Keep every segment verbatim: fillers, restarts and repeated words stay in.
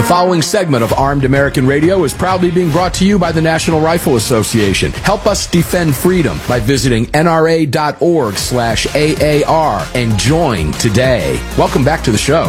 following segment of Armed American Radio is proudly being brought to you by the National Rifle Association. Help us defend freedom by visiting nra.org slash AAR and join today. Welcome back to the show.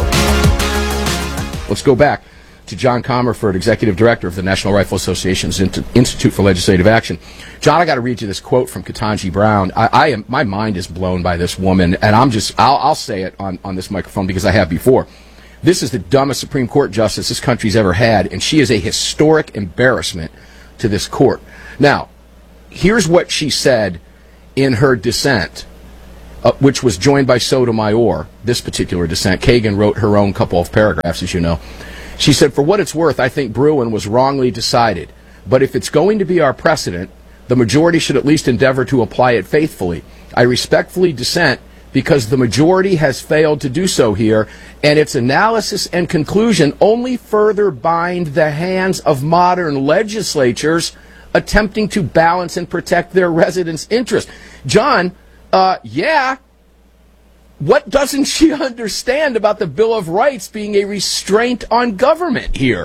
Let's go back to John Comerford, Executive Director of the National Rifle Association's Institute for Legislative Action. John, I got to read you this quote from Ketanji Brown. I, I am, my mind is blown by this woman, and I'm just, I'll, I'll say it on, on this microphone because I have before. This is the dumbest Supreme Court justice this country's ever had, and she is a historic embarrassment to this court. Now, here's what she said in her dissent, uh, which was joined by Sotomayor, this particular dissent. Kagan wrote her own couple of paragraphs, as you know. She said, "For what it's worth, I think Bruen was wrongly decided. But if it's going to be our precedent, the majority should at least endeavor to apply it faithfully. I respectfully dissent because the majority has failed to do so here, and its analysis and conclusion only further bind the hands of modern legislatures attempting to balance and protect their residents' interests." John, uh, yeah, what doesn't she understand about the Bill of Rights being a restraint on government here?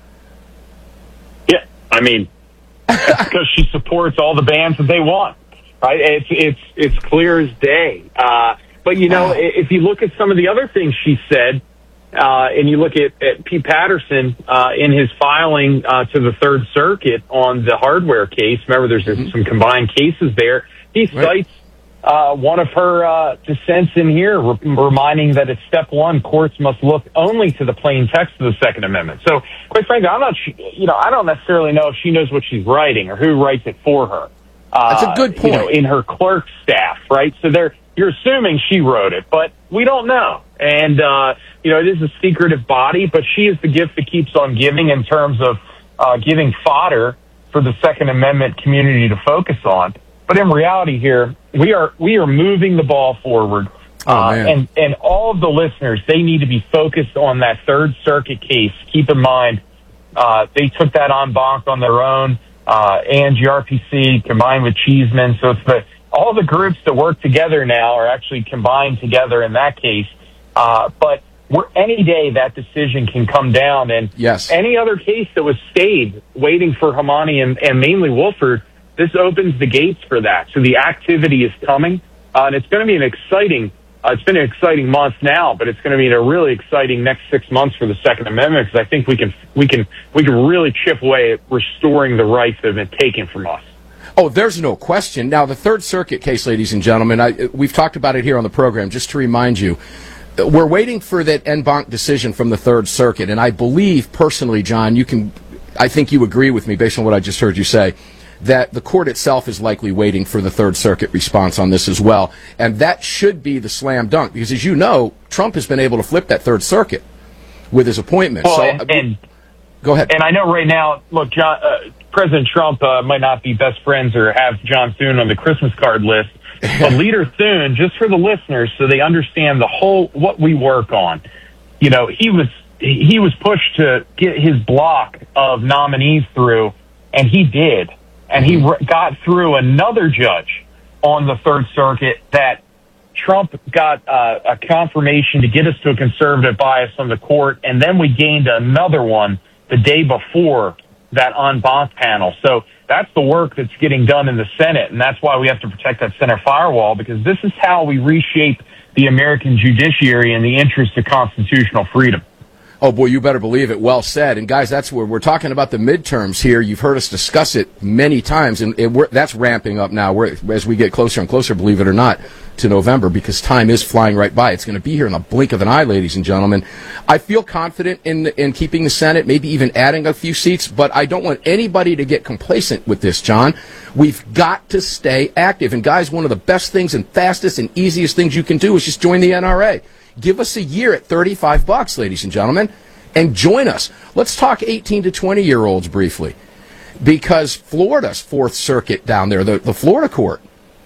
Yeah, I mean, that's because she supports all the bans that they want. Right, it's it's it's clear as day. Uh, but you know, if you look at some of the other things she said, uh, and you look at, at Pete Patterson uh, in his filing uh, to the Third Circuit on the hardware case. Remember, there's mm-hmm. some combined cases there. He right. cites uh, one of her uh, dissents in here, re- reminding that at step one, courts must look only to the plain text of the Second Amendment. So, quite frankly, I'm not, you know, I don't necessarily know if she knows what she's writing or who writes it for her. That's a good point. Uh, you know, in her clerk staff, right? So they're, you're assuming she wrote it, but we don't know. And, uh, you know, it is a secretive body, but she is the gift that keeps on giving in terms of uh, giving fodder for the Second Amendment community to focus on. But in reality here, we are we are moving the ball forward. Oh, uh, man. and, and all of the listeners, they need to be focused on that Third Circuit case. Keep in mind, uh, they took that en banc on their own. Uh, and G R P C combined with Cheeseman. So it's the, all the groups that work together now are actually combined together in that case. Uh, but we're, any day that decision can come down. And yes. any other case that was stayed waiting for Hamani and, and mainly Wolford, this opens the gates for that. So the activity is coming. Uh, and it's going to be an exciting, uh, it's been an exciting month now, but it's going to be a really exciting next six months for the Second Amendment because I think we can we can we can really chip away at restoring the rights that have been taken from us. Oh, there's no question. Now, the Third Circuit case, ladies and gentlemen, I, we've talked about it here on the program. Just to remind you, we're waiting for that en banc decision from the Third Circuit, and I believe personally, John, you can, I think you agree with me based on what I just heard you say, that the court itself is likely waiting for the Third Circuit response on this as well. And that should be the slam dunk, because as you know, Trump has been able to flip that Third Circuit with his appointment. Well, so, and, and, go ahead. And I know right now, look, John, uh, President Trump uh, might not be best friends or have John Thune on the Christmas card list, but Leader Thune, just for the listeners so they understand the whole, what we work on, you know, he was, he was pushed to get his block of nominees through, and he did. And he got through another judge on the Third Circuit that Trump got uh, a confirmation to get us to a conservative bias on the court. And then we gained another one the day before that en banc panel. So that's the work that's getting done in the Senate. And that's why we have to protect that Senate firewall, because this is how we reshape the American judiciary in the interest of constitutional freedom. Oh, boy, you better believe it. Well said. And, guys, that's where we're talking about the midterms here. You've heard us discuss it many times, and it, we're, that's ramping up now we're, as we get closer and closer, believe it or not, to November, because time is flying right by. It's going to be here in the blink of an eye, ladies and gentlemen. I feel confident in in keeping the Senate, maybe even adding a few seats, but I don't want anybody to get complacent with this, John. We've got to stay active. And, guys, one of the best things and fastest and easiest things you can do is just join the N R A. Give us a year at thirty-five bucks, ladies and gentlemen, and join us. Let's talk eighteen to twenty-year-olds briefly, because Florida's Fourth Circuit down there, the, the Florida court,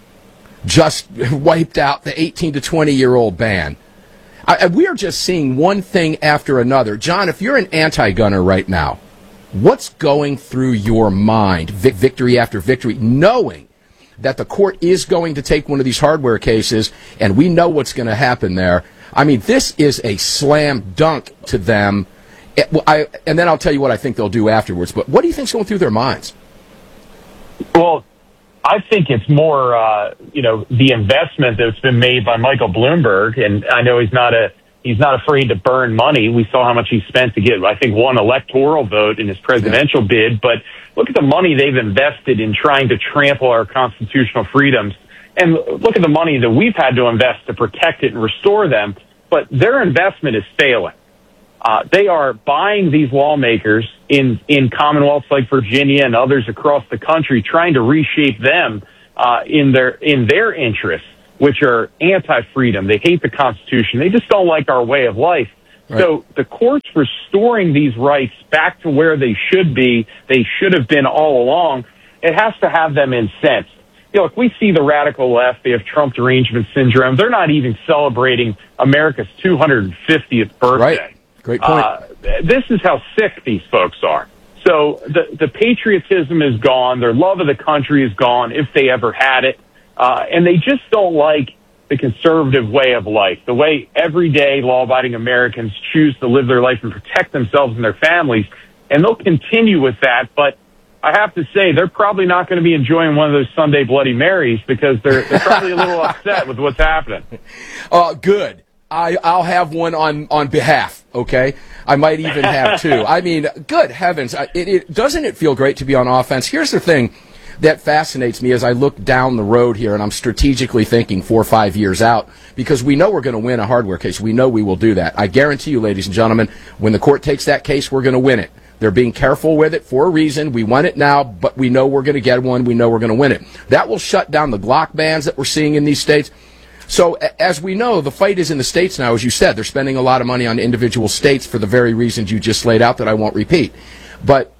just wiped out the eighteen to twenty-year-old ban. I, we are just seeing one thing after another. John, if you're an anti-gunner right now, what's going through your mind, Vic- victory after victory, knowing that the court is going to take one of these hardware cases, and we know what's going to happen there? I mean, this is a slam dunk to them, It, well, I, and then I'll tell you what I think they'll do afterwards. But what do you think's going through their minds? Well, I think it's more, uh, you know, the investment that's been made by Michael Bloomberg, and I know he's not a he's not afraid to burn money. We saw how much he spent to get, I think, one electoral vote in his presidential yeah. bid. But look at the money they've invested in trying to trample our constitutional freedoms, and look at the money that we've had to invest to protect it and restore them. But their investment is failing. Uh, they are buying these lawmakers in, in Commonwealths like Virginia and others across the country, trying to reshape them uh, in their in their interests, which are anti-freedom. They hate the Constitution. They just don't like our way of life. Right. So the courts restoring these rights back to where they should be, they should have been all along, it has to have them incensed. You know, if we see the radical left, they have Trump derangement syndrome. They're not even celebrating America's two hundred fiftieth birthday. Right. Great point. Uh, this is how sick these folks are. So the, the patriotism is gone. Their love of the country is gone, if they ever had it. Uh, and they just don't like the conservative way of life, the way everyday law-abiding Americans choose to live their life and protect themselves and their families. And they'll continue with that. But I have to say, they're probably not going to be enjoying one of those Sunday Bloody Marys because they're, they're probably a little upset with what's happening. Uh, good. I, I'll have one on, on behalf, okay? I might even have two. I mean, good heavens. It, it, doesn't it feel great to be on offense? Here's the thing that fascinates me as I look down the road here, and I'm strategically thinking four or five years out, because we know we're going to win a hardware case. We know we will do that. I guarantee you, ladies and gentlemen, when the court takes that case, we're going to win it. They're being careful with it for a reason. We want it now, but we know we're going to get one. We know we're going to win it. That will shut down the Glock bans that we're seeing in these states. So, as we know, the fight is in the states now, as you said. They're spending a lot of money on individual states for the very reasons you just laid out that I won't repeat. But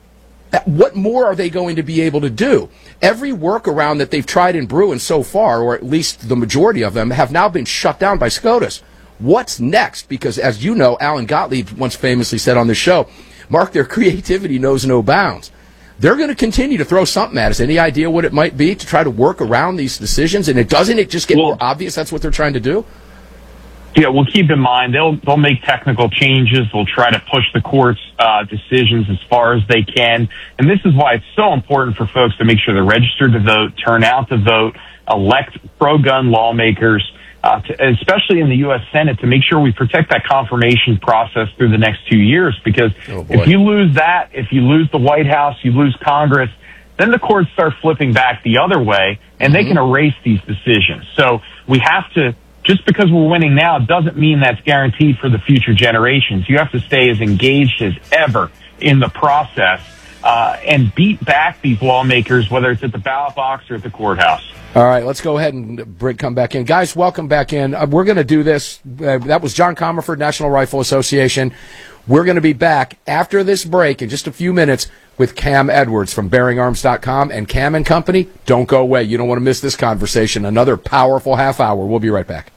what more are they going to be able to do? Every workaround that they've tried in Bruin so far, or at least the majority of them, have now been shut down by SCOTUS. What's next? Because, as you know, Alan Gottlieb once famously said on this show, Mark, their creativity knows no bounds. They're going to continue to throw something at us. Any idea what it might be to try to work around these decisions? And it doesn't it just get well, more obvious that's what they're trying to do? Yeah, well, keep in mind, they'll they'll make technical changes. They'll try to push the court's uh, decisions as far as they can. And this is why it's so important for folks to make sure they're registered to vote, turn out to vote, elect pro-gun lawmakers, uh, to, especially in the U S Senate, to make sure we protect that confirmation process through the next two years. Because oh if you lose that, if you lose the White House, you lose Congress, then the courts start flipping back the other way, and mm-hmm. they can erase these decisions. So we have to, just because we're winning now doesn't mean that's guaranteed for the future generations. You have to stay as engaged as ever in the process uh, and beat back these lawmakers, whether it's at the ballot box or at the courthouse. All right, let's go ahead and Britt come back in. Guys, welcome back in. Uh, we're going to do this. Uh, that was John Comerford, National Rifle Association. We're going to be back after this break in just a few minutes with Cam Edwards from Bearing Arms dot com. And Cam and company, don't go away. You don't want to miss this conversation. Another powerful half hour. We'll be right back.